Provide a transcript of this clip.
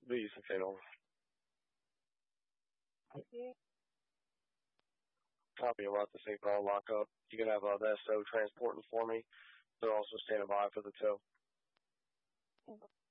Lee 680. Copy about the St. Paul lockup. You can have the SO transporting for me. They're also standing by for the tow.